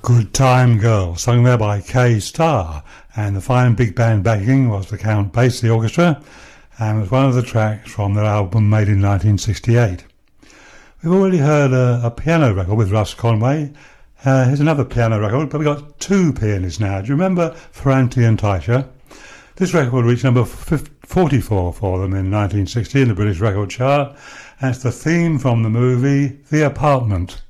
Good Time Girl, sung there by Kay Starr, and the fine big band backing was the Count Basie Orchestra, and was one of the tracks from their album made in 1968. We've already heard a piano record with Russ Conway. Here's another piano record, but we've got two pianists now. Do you remember Ferranti and Teicher? This record reached number 44 for them in 1960 in the British record chart, and it's the theme from the movie The Apartment.